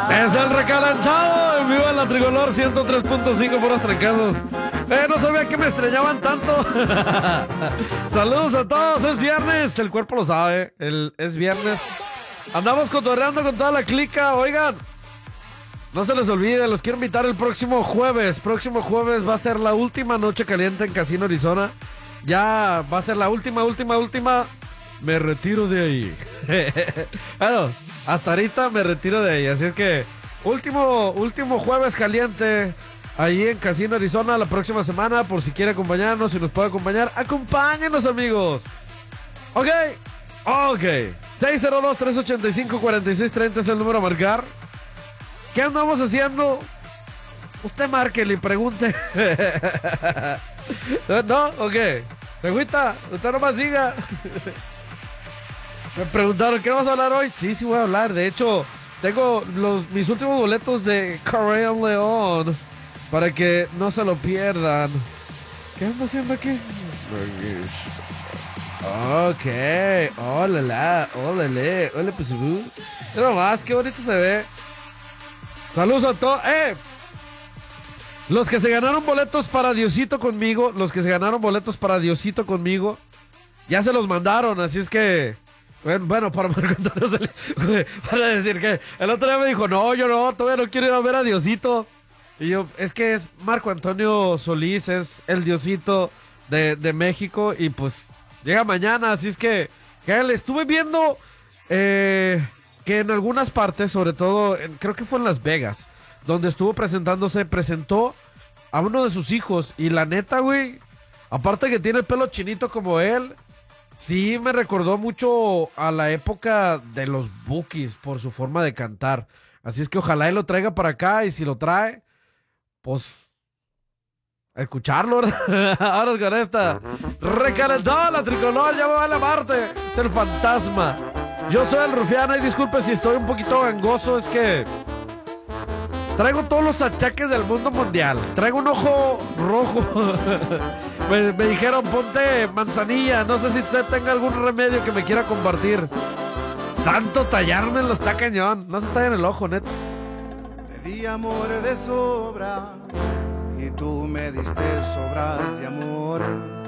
Es el recalentado en vivo en la Tricolor 103.5 por los trancazos. No sabía que me estrellaban tanto. Saludos a todos, es viernes, el cuerpo lo sabe, es viernes. Andamos cotorreando con toda la clica, oigan. No se les olvide, los quiero invitar el próximo jueves. Próximo jueves va a ser la última noche caliente en Casino Arizona. Ya va a ser la última. Me retiro de ahí. Bueno, hasta ahorita me retiro de ahí. Así es que último jueves caliente ahí en Casino Arizona la próxima semana. Por si quiere acompañarnos, si nos puede acompañar, acompáñenos, amigos. Ok. 602-385-4630 es el número a marcar. ¿Qué andamos haciendo? Usted márquele y pregunte. ¿No? Ok. ¿Se agüita? Usted nomás diga. Me preguntaron, ¿qué vamos a hablar hoy? Sí, voy a hablar. De hecho, tengo mis últimos boletos de Correan León para que no se lo pierdan. ¿Qué ando haciendo aquí? Ok. Hola, pues. Pero más, qué bonito se ve. Saludos a todos. Los que se ganaron boletos para Diosito conmigo, ya se los mandaron, así es que, bueno, para Marco Antonio, para decir que el otro día me dijo, no, yo no, todavía no quiero ir a ver a Diosito. Y yo, es que es Marco Antonio Solís, es el Diosito de México, y pues llega mañana, así es que le estuve viendo que en algunas partes, sobre todo, creo que fue en Las Vegas, donde estuvo presentó a uno de sus hijos, y la neta, güey, aparte que tiene el pelo chinito como él, sí me recordó mucho a la época de los Bukis por su forma de cantar. Así es que ojalá él lo traiga para acá, y si lo trae, pues a escucharlo. Ahora con esta recalentada la Tricolor, ya me va a la parte. Es el fantasma. Yo soy el Rufiano y disculpe si estoy un poquito gangoso, es que traigo todos los achaques del mundo mundial. Traigo un ojo rojo. me dijeron, ponte manzanilla. No sé si usted tenga algún remedio que me quiera compartir. Tanto tallármelo está cañón. No se talla en el ojo, neta. Te di amor de sobra y tú me diste sobras de amor.